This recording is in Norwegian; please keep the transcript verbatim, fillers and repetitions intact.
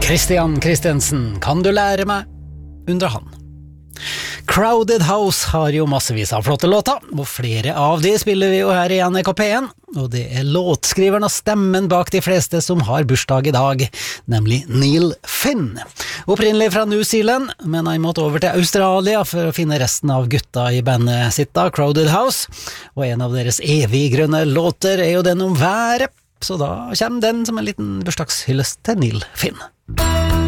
Christian Christensen, kan du lære meg? Undrer han. Crowded House har jo massevis av flotte låter, og flere av de spiller vi jo her i N R K P en, og det er låtskriveren og stemmen bak de fleste som har bursdag i dag, nemlig Neil Finn. Opprinnelig fra New Zealand, men han måtte over til Australia for å finne resten av gutta i bandet sitt da, Crowded House, og en av deres evig grønne låter er jo den om været, så da kommer den som en liten bursdagshyllest til Neil Finn.